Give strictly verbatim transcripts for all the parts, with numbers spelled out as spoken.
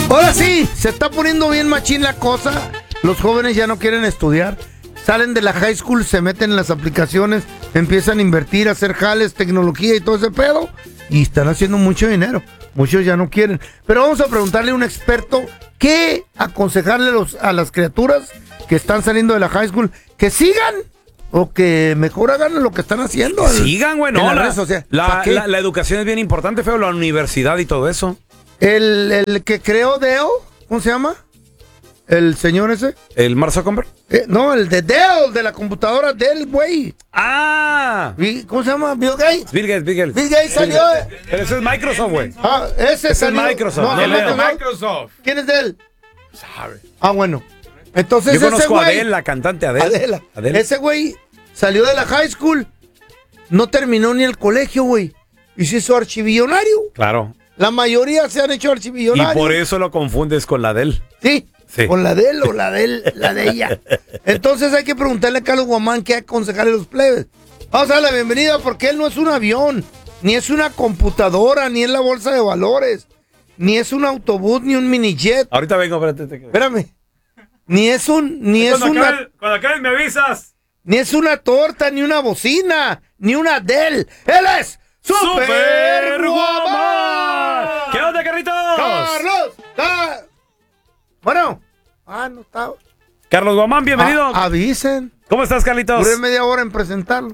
Ahora sí, se está poniendo bien machín la cosa. Los jóvenes ya no quieren estudiar. Salen de la high school, se meten en las aplicaciones, empiezan a invertir, a hacer jales, tecnología y todo ese pedo. Y están haciendo mucho dinero. Muchos ya no quieren. Pero vamos a preguntarle a un experto qué aconsejarle a, los, a las criaturas que están saliendo de la high school. Que sigan o que mejor hagan lo que están haciendo. Que sigan, güey. No, la, o sea, la, la, la educación es bien importante, feo. La universidad y todo eso. El, el que creó Dell, ¿cómo se llama? ¿El señor ese? ¿El Mark Zuckerberg? Eh, no, el de Dell, de la computadora Dell, güey. ¡Ah! ¿Cómo se llama? ¿Bill Gates? Bill Gates, Bill Gates. Bill Gates salió. Pero ese es Microsoft, güey. Ah, ese, ese salió. es Microsoft. No, No, no, no, no, Microsoft. ¿Quién es Dell? Sorry. Ah, bueno. Entonces Yo ese conozco güey, a Adele, la cantante Adele. Adela. Adele. Ese güey salió de la high school. No terminó ni el colegio, güey. Y se hizo archivillonario. Claro. La mayoría se han hecho archivillonarios. Y por eso lo confundes con la Adele. Sí. Sí. Con la de él o la de él, la de ella. Entonces hay que preguntarle a Carlos Guamán qué aconsejarle a los plebes. Vamos a darle la bienvenida porque él no es un avión, ni es una computadora, ni es la bolsa de valores, ni es un autobús, ni un minijet. Ahorita vengo, espérate. Espérame. Ni es un, ni es Cuando una, acabes, cuando acabes me avisas. ni es una torta, ni una bocina, ni una Dell. Él es Super, Super Guamán. Guamán. ¿Qué onda, Carlitos? Carlos, Car- Bueno, ah, no estaba. Carlos Guamán, bienvenido. A- avisen. ¿Cómo estás, Carlitos? Duré media hora en presentarlo.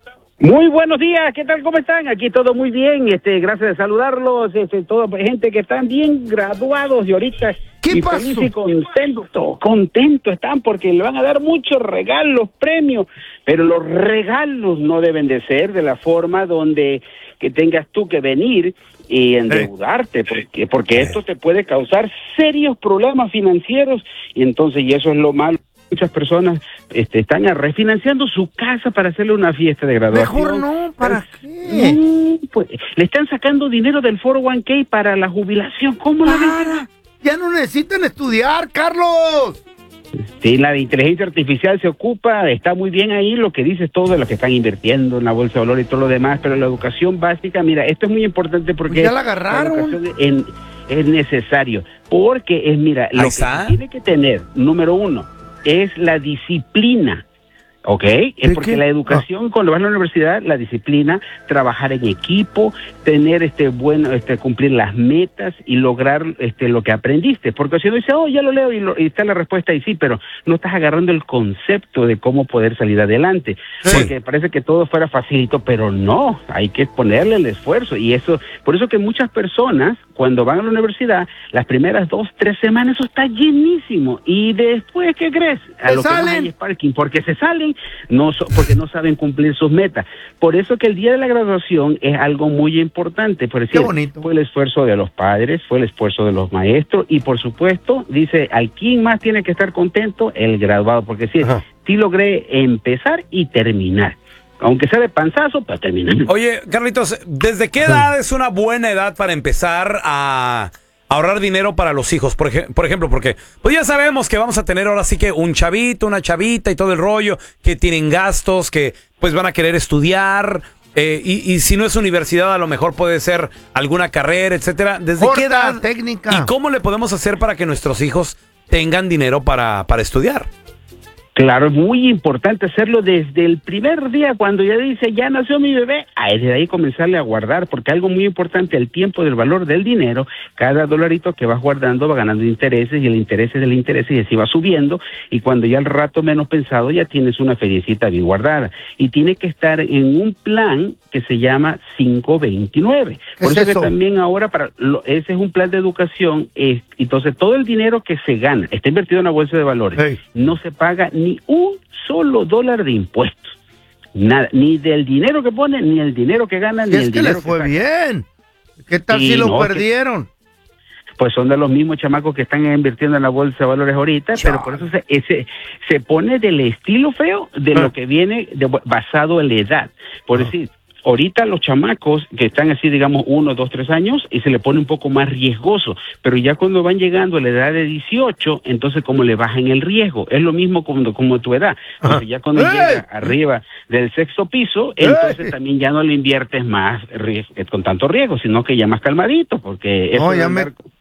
Muy buenos días, ¿qué tal? ¿Cómo están? Aquí todo muy bien, este, gracias de saludarlos, este, toda gente que están bien graduados y ahorita ¿Qué y pasó? feliz y contento, contento están porque le van a dar muchos regalos, premios, pero los regalos no deben de ser de la forma donde que tengas tú que venir y endeudarte, porque porque esto te puede causar serios problemas financieros y entonces y eso es lo malo. Muchas personas este, están refinanciando su casa para hacerle una fiesta de graduación. Mejor no, ¿para qué? No, pues, le están sacando dinero del cuatro oh uno k para la jubilación. ¿Cómo la ven? Para. Ya no necesitan estudiar, Carlos. Sí, la de inteligencia artificial se ocupa, está muy bien ahí lo que dices todo de lo que están invirtiendo en la bolsa de valores y todo lo demás, pero la educación básica, mira, esto es muy importante porque Ya la agarraron. la educación en- es necesario, porque es, mira, lo Ahí que está. se tiene que tener, número uno, es la disciplina. ¿Ok? Es ¿De porque qué? la educación, cuando vas a la universidad, la disciplina, trabajar en equipo, tener este bueno, este cumplir las metas y lograr este lo que aprendiste. Porque si uno dice, oh, ya lo leo y, lo, y está la respuesta y sí, pero no estás agarrando el concepto de cómo poder salir adelante. Sí. Porque parece que todo fuera facilito, pero no, hay que ponerle el esfuerzo. Y eso, por eso que muchas personas, cuando van a la universidad, las primeras dos, tres semanas, eso está llenísimo. Y después, ¿qué crees? A Se lo que más salen. hay es parking, porque se salen, no so- porque no saben cumplir sus metas. Por eso que el día de la graduación es algo muy importante. Por decir, Qué bonito. fue el esfuerzo de los padres, fue el esfuerzo de los maestros y por supuesto, dice, ¿al quién más tiene que estar contento? El graduado, porque sí, Ajá. sí logré empezar y terminar. Aunque sea de panzazo, pero terminar. Oye, Carlitos, ¿desde qué edad es una buena edad para empezar a ahorrar dinero para los hijos? Por, ej- por ejemplo, porque pues ya sabemos que vamos a tener ahora sí que un chavito, una chavita y todo el rollo, que tienen gastos, que pues van a querer estudiar, eh, y, y si no es universidad, a lo mejor puede ser alguna carrera, etcétera. ¿Desde Corta, qué edad? técnica. ¿Y cómo le podemos hacer para que nuestros hijos tengan dinero para, para estudiar? Claro, es muy importante hacerlo desde el primer día, cuando ya dice, ya nació mi bebé, a desde ahí comenzarle a guardar, porque algo muy importante, el tiempo del valor del dinero, cada dolarito que vas guardando va ganando intereses, y el interés es del interés, y así va subiendo, y cuando ya al rato menos pensado, ya tienes una feriecita bien guardada, y tiene que estar en un plan que se llama cinco veintinueve. ¿Qué Por es eso eso? que también ahora, para lo- ese es un plan de educación, eh, entonces todo el dinero que se gana, está invertido en la bolsa de valores, Hey. no se paga ni un solo dólar de impuestos. Nada, ni del dinero que ponen, ni el dinero que ganan, Si ni es el que dinero les fue sacan. bien. ¿Qué tal Sí, si lo no, que- perdieron? Pues son de los mismos chamacos que están invirtiendo en la bolsa de valores ahorita, pero por eso se, ese, se pone del estilo feo de Ah. lo que viene de- basado en la edad. Por Ah. decir, ahorita los chamacos que están así, digamos, uno, dos, tres años, y se le pone un poco más riesgoso, pero ya cuando van llegando a la edad de dieciocho, entonces como le bajan el riesgo, es lo mismo como, como tu edad, entonces ya cuando ¡Ey! llega arriba del sexto piso, ¡Ey! entonces también ya no le inviertes más ries- con tanto riesgo, sino que ya más calmadito, porque eso No, de ya me, andar-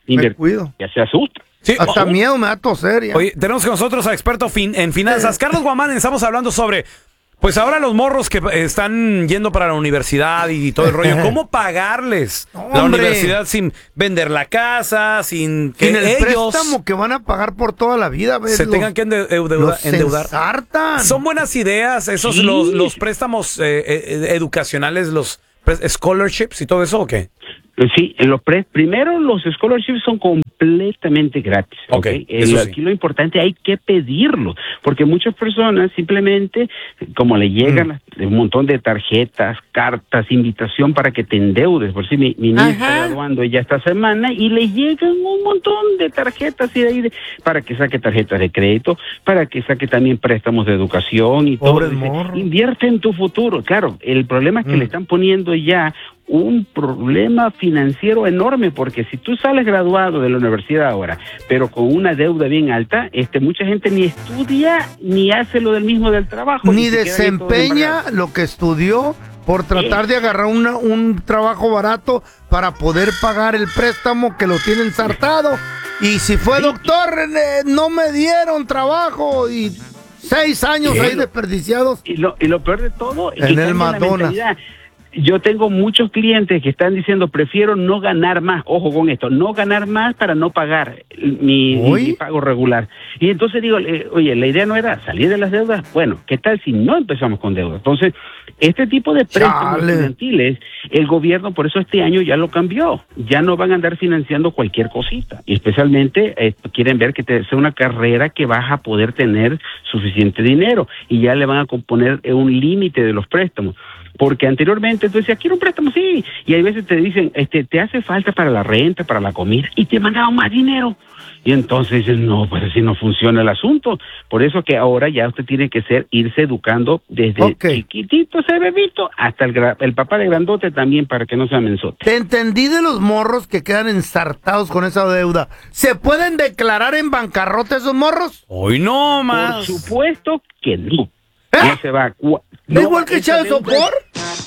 invertir, cuido. ya se asusta. Sí, Hasta oh, miedo me da toser ya. Oye, tenemos con nosotros a experto fin- en finanzas. Carlos Guamán, estamos hablando sobre, pues ahora los morros que están yendo para la universidad y todo el rollo, ¿cómo pagarles No, la hombre. universidad sin vender la casa, sin que en el ellos préstamo que van a pagar por toda la vida, ¿ves? se Los- tengan que ende- endeuda- los endeudar? ensartan. Son buenas ideas esos Sí. los, los préstamos eh, eh, educacionales, los pre- scholarships y todo eso, ¿o qué? Sí, en los pre- primero los scholarships son completamente gratis. Ok, ¿ok? El- eso sí. Aquí lo importante hay que pedirlo, porque muchas personas simplemente, como le llegan Mm. un montón de tarjetas, cartas, invitación para que te endeudes. Por si mi, mi niña está Ajá. graduando ya esta semana y le llegan un montón de tarjetas y de ahí de- para que saque tarjetas de crédito, para que saque también préstamos de educación y todo. Pobres Dice, morros. invierte en tu futuro. Claro, el problema es que Mm. le están poniendo ya un problema financiero enorme, porque si tú sales graduado de la universidad ahora, pero con una deuda bien alta, este mucha gente ni estudia ni hace lo del mismo del trabajo. Ni y se queda ahí todo desempeña embargado. lo que estudió por tratar de agarrar una- un trabajo barato para poder pagar el préstamo que lo tiene ensartado. Y si fue doctor, eh, no me dieron trabajo y seis años Sí. ahí desperdiciados. Y lo, y lo peor de todo es En que el cambia la McDonald's. mentalidad. Yo tengo muchos clientes que están diciendo, prefiero no ganar más, ojo con esto, no ganar más para no pagar mi, Uy. mi pago regular. Y entonces digo, eh, oye, la idea no era salir de las deudas. Bueno, ¿qué tal si no empezamos con deudas? Entonces, este tipo de préstamos Chale. estudiantiles, el gobierno por eso este año ya lo cambió. Ya no van a andar financiando cualquier cosita. Y especialmente eh, quieren ver que te sea una carrera que vas a poder tener suficiente dinero. Y ya le van a componer eh, un límite de los préstamos. Porque anteriormente tú decías, quiero un préstamo, sí. Y hay veces te dicen, este, te hace falta para la renta, para la comida, y te mandaban más dinero. Y entonces dices, no, pues así no funciona el asunto. Por eso que ahora ya usted tiene que ser, irse educando desde Ok. chiquitito, ese bebito, hasta el, gra- el papá de grandote también, para que no sea mensote. Te entendí de los morros que quedan ensartados con esa deuda. ¿Se pueden declarar en bancarrota esos morros? Hoy no Por más. supuesto que no. ¿Eh? No se va a... cua- ¿No no, igual que esa Child deuda- Support?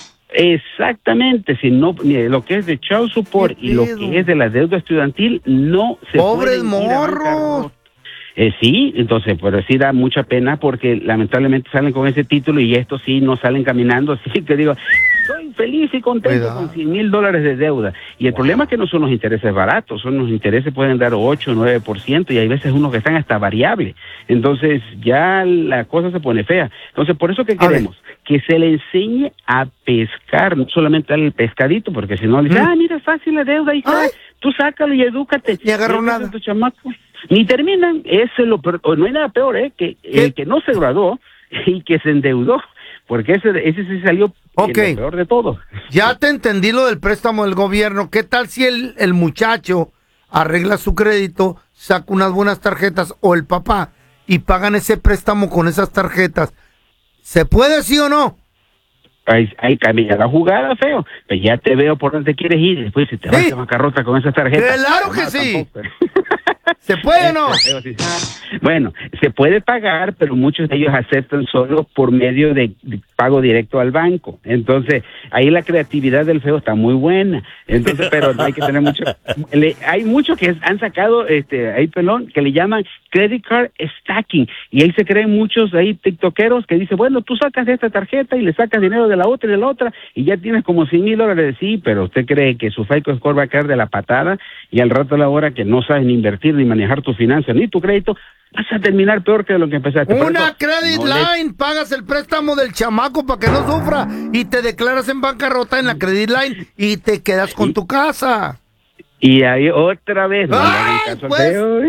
Exactamente, si no, ni lo que es de child support ¿Qué y lo pedo? que es de la deuda estudiantil no se ¡Pobres pueden ir a morros! bancarrota. Eh, sí, entonces, pero sí da mucha pena porque lamentablemente salen con ese título y estos sí no salen caminando, así que digo, soy feliz y contento Cuidado. con cien mil dólares de deuda. Y el problema es que no son los intereses baratos, son los intereses pueden dar ocho, nueve por ciento y hay veces unos que están hasta variables. Entonces ya la cosa se pone fea. Entonces, por eso que A ver. queremos que se le enseñe a pescar, no solamente darle el pescadito, porque si no le dice, Mm. ah, mira, es fácil la deuda, hija, Ay. tú sácalo y edúcate. Ni agarró Edúcate nada. a tu chamaco. Ni terminan, eso es lo peor, o no hay nada peor, ¿eh? Que el que no se graduó y que se endeudó, porque ese, ese sí salió Ok. en lo peor de todo. Ya te entendí lo del préstamo del gobierno. ¿Qué tal si el, el muchacho arregla su crédito, saca unas buenas tarjetas o el papá y pagan ese préstamo con esas tarjetas? ¿Se puede, sí o no? Ahí, ahí cambia la jugada, feo. Pues ya te veo por dónde quieres ir. Después, si te vas Sí. a bancarrota con esas tarjetas. ¡Claro que no, sí! tampoco. ¿Se puede o no? Este, feo, sí. Bueno, se puede pagar, pero muchos de ellos aceptan solo por medio de, de pago directo al banco. Entonces, ahí la creatividad del feo está muy buena. Entonces, pero hay que tener mucho. Le, hay muchos que han sacado, este, ahí pelón, que le llaman credit card stacking. Y ahí se creen muchos ahí tiktokeros que dicen, bueno, tú sacas de esta tarjeta y le sacas dinero de la otra y de la otra y ya tienes como cien mil dólares. Sí, pero usted cree que su FICO score va a caer de la patada y al rato a la hora que no sabes ni invertir ni manejar tu finanzas ni tu crédito, vas a terminar peor que lo que empezaste. Por Una eso, credit no le- line, pagas el préstamo del chamaco para que no sufra y te declaras en bancarrota en la credit line y te quedas con tu casa. Y ahí otra vez, no le hagan ¡Ay, caso al pues! feo.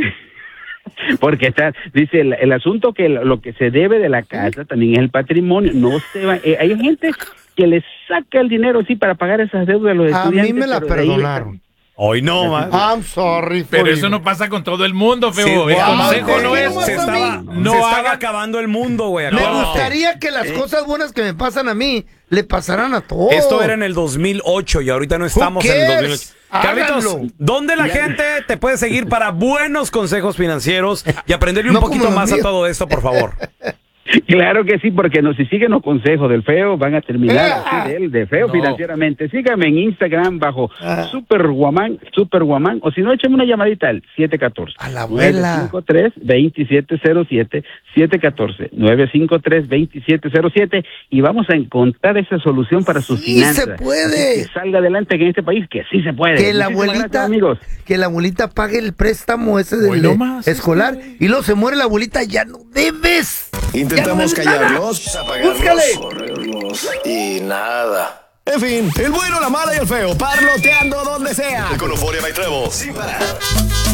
Porque está, dice el, el asunto que lo, lo que se debe de la casa también es el patrimonio. No se va, eh, hay gente que le saca el dinero sí para pagar esas deudas a los A estudiantes. mí me la pero de ahí le- perdonaron. Hoy no más. I'm sorry. Pero for eso you. no pasa con todo el mundo, feo. Sí, el wow, consejo ok, no es, no se pasa a estaba, mí. no se estaba haga- acabando el mundo, güey. Me acuérdate. gustaría que las cosas buenas que me pasan a mí le pasaran a todos. Esto era en el dos mil ocho y ahorita no estamos en el cares? dos mil ocho. Carlitos, Háganlo. ¿dónde la gente te puede seguir para buenos consejos financieros y aprenderle un No como poquito los más a míos. todo esto, por favor? Claro que sí, porque no, si siguen los consejos del feo, van a terminar Ah. así de él, de feo No. financieramente. Síganme en Instagram bajo Ah. Superguamán, Superguamán, o si no, échame una llamadita al siete uno cuatro. A la abuela. nueve cinco tres, dos siete cero siete, siete uno cuatro, nueve cinco tres, dos siete cero siete, y vamos a encontrar esa solución para sus Sí finanzas. se puede. Que salga adelante en este país, que sí se puede. Que la Muchísimas abuelita, gracias, amigos. que la abuelita pague el préstamo ese Hoy del no de más, escolar y luego se muere la abuelita, ya no debes. Intentamos Ya no debes callarlos, apagarlos, Búscale. correrlos y nada. En fin, el bueno, la mala y el feo, parloteando donde sea. Con Euforia by Trevo, sin parar.